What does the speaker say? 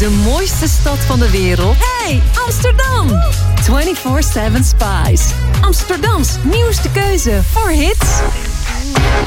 De mooiste stad van de wereld. Hey, Amsterdam! 24/7 Spice. Amsterdams nieuwste keuze voor hits